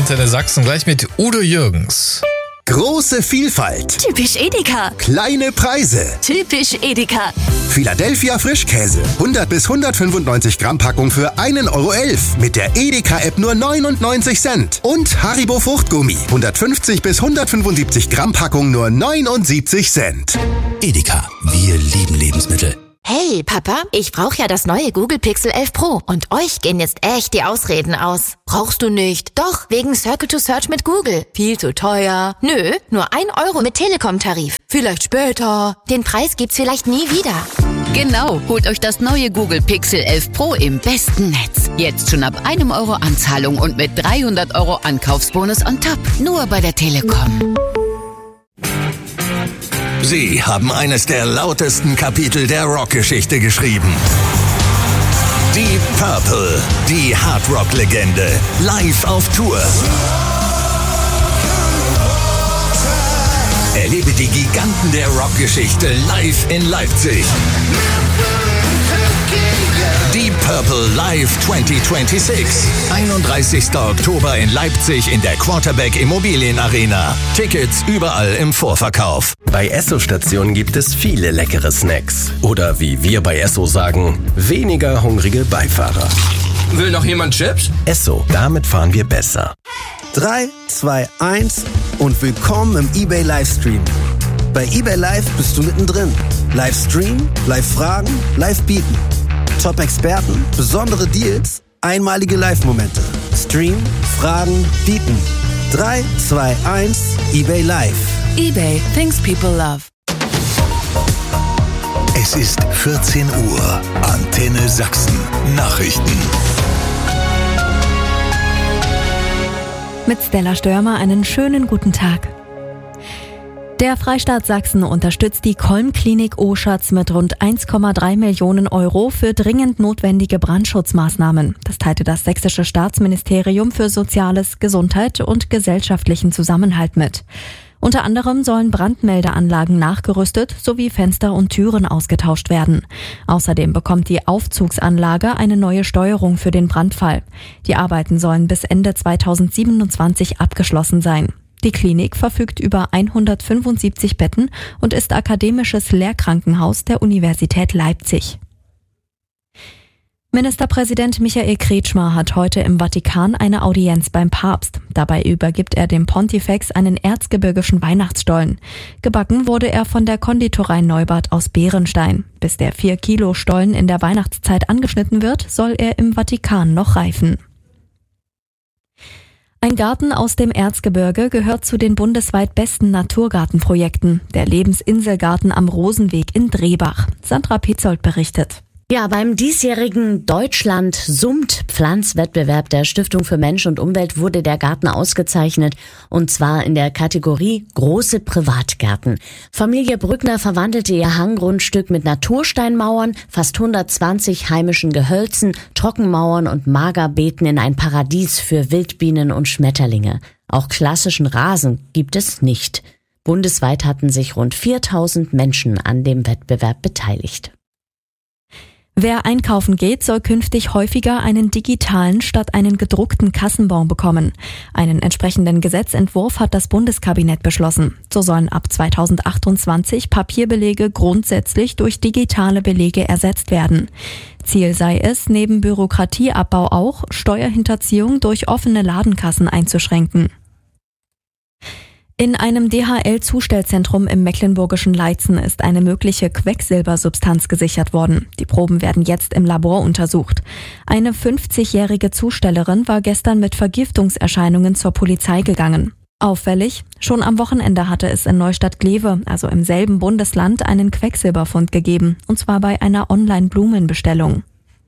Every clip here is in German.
Antenne Sachsen, gleich mit Udo Jürgens. Große Vielfalt. Typisch Edeka. Kleine Preise. Typisch Edeka. Philadelphia Frischkäse. 100 bis 195 Gramm Packung für 1,11 € mit der Edeka-App nur 99 Cent. Und Haribo Fruchtgummi. 150 bis 175 Gramm Packung nur 79 Cent. Edeka, wir lieben Lebensmittel. Hey, Papa, ich brauche ja das neue Google Pixel 11 Pro und euch gehen jetzt echt die Ausreden aus. Brauchst du nicht? Doch, wegen Circle to Search mit Google. Viel zu teuer. Nö, nur 1 € mit Telekom-Tarif. Vielleicht später. Den Preis gibt's vielleicht nie wieder. Genau, holt euch das neue Google Pixel 11 Pro im besten Netz. Jetzt schon ab 1 € Anzahlung und mit 300 € Ankaufsbonus on top. Nur bei der Telekom. Sie haben eines der lautesten Kapitel der Rockgeschichte geschrieben. Deep Purple, die Hardrock-Legende, live auf Tour. Erlebe die Giganten der Rockgeschichte live in Leipzig. Deep Purple Live 2026. 31. Oktober in Leipzig in der Quarterback Immobilien Arena. Tickets überall im Vorverkauf. Bei Esso-Stationen gibt es viele leckere Snacks. Oder wie wir bei Esso sagen, weniger hungrige Beifahrer. Will noch jemand Chips? Esso, damit fahren wir besser. 3, 2, 1 und willkommen im eBay Livestream. Bei eBay Live bist du mittendrin. Livestream, Live-Fragen, Live-Bieten. Top-Experten, besondere Deals, einmalige Live-Momente. Stream, Fragen, Bieten. 3, 2, 1, eBay Live. eBay, things people love. Es ist 14 Uhr. Antenne Sachsen. Nachrichten. Mit Stella Störmer einen schönen guten Tag. Der Freistaat Sachsen unterstützt die Kolm-Klinik Oschatz mit rund 1,3 Millionen € für dringend notwendige Brandschutzmaßnahmen. Das teilte das Sächsische Staatsministerium für Soziales, Gesundheit und gesellschaftlichen Zusammenhalt mit. Unter anderem sollen Brandmeldeanlagen nachgerüstet sowie Fenster und Türen ausgetauscht werden. Außerdem bekommt die Aufzugsanlage eine neue Steuerung für den Brandfall. Die Arbeiten sollen bis Ende 2027 abgeschlossen sein. Die Klinik verfügt über 175 Betten und ist akademisches Lehrkrankenhaus der Universität Leipzig. Ministerpräsident Michael Kretschmer hat heute im Vatikan eine Audienz beim Papst. Dabei übergibt er dem Pontifex einen erzgebirgischen Weihnachtsstollen. Gebacken wurde er von der Konditorei Neubart aus Bärenstein. Bis der 4-Kilo-Stollen in der Weihnachtszeit angeschnitten wird, soll er im Vatikan noch reifen. Ein Garten aus dem Erzgebirge gehört zu den bundesweit besten Naturgartenprojekten. Der Lebensinselgarten am Rosenweg in Drehbach. Sandra Petzold berichtet. Ja, beim diesjährigen Deutschland summt Pflanzwettbewerb der Stiftung für Mensch und Umwelt wurde der Garten ausgezeichnet, und zwar in der Kategorie Große Privatgärten. Familie Brückner verwandelte ihr Hanggrundstück mit Natursteinmauern, fast 120 heimischen Gehölzen, Trockenmauern und Magerbeeten in ein Paradies für Wildbienen und Schmetterlinge. Auch klassischen Rasen gibt es nicht. Bundesweit hatten sich rund 4000 Menschen an dem Wettbewerb beteiligt. Wer einkaufen geht, soll künftig häufiger einen digitalen statt einen gedruckten Kassenbon bekommen. Einen entsprechenden Gesetzentwurf hat das Bundeskabinett beschlossen. So sollen ab 2028 Papierbelege grundsätzlich durch digitale Belege ersetzt werden. Ziel sei es, neben Bürokratieabbau auch Steuerhinterziehung durch offene Ladenkassen einzuschränken. In einem DHL-Zustellzentrum im mecklenburgischen Leitzen ist eine mögliche Quecksilbersubstanz gesichert worden. Die Proben werden jetzt im Labor untersucht. Eine 50-jährige Zustellerin war gestern mit Vergiftungserscheinungen zur Polizei gegangen. Auffällig, schon am Wochenende hatte es in Neustadt-Glewe, also im selben Bundesland, einen Quecksilberfund gegeben, und zwar bei einer Online-Blumenbestellung.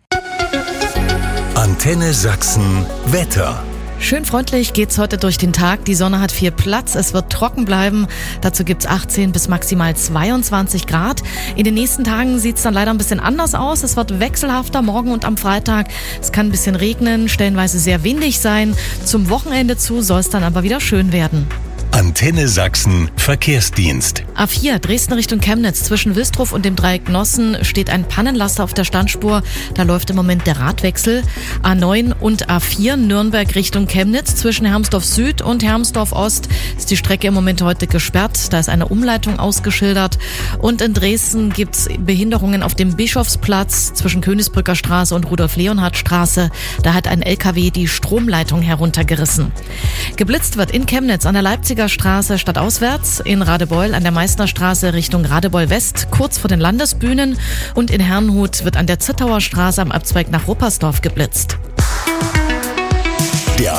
Antenne Sachsen Wetter. Schön freundlich geht's heute durch den Tag. Die Sonne hat viel Platz. Es wird trocken bleiben. Dazu gibt's 18 bis maximal 22 Grad. In den nächsten Tagen sieht's dann leider ein bisschen anders aus. Es wird wechselhafter morgen und am Freitag. Es kann ein bisschen regnen, stellenweise sehr windig sein. Zum Wochenende zu soll es dann aber wieder schön werden. Antenne Sachsen Verkehrsdienst. A4 Dresden Richtung Chemnitz. Zwischen Wilsdruf und dem Dreieck Nossen steht ein Pannenlaster auf der Standspur. Da läuft im Moment der Radwechsel. A9 und A4 Nürnberg Richtung Chemnitz. Zwischen Hermsdorf Süd und Hermsdorf Ost ist die Strecke im Moment heute gesperrt. Da ist eine Umleitung ausgeschildert. Und in Dresden gibt's Behinderungen auf dem Bischofsplatz zwischen Königsbrücker Straße und Rudolf-Leonhardt-Straße. Da hat ein LKW die Stromleitung heruntergerissen. Geblitzt wird in Chemnitz an der Leipziger Straße stadtauswärts, in Radebeul an der Meißner Straße Richtung Radebeul West, kurz vor den Landesbühnen, und in Herrnhut wird an der Zittauer Straße am Abzweig nach Ruppersdorf geblitzt.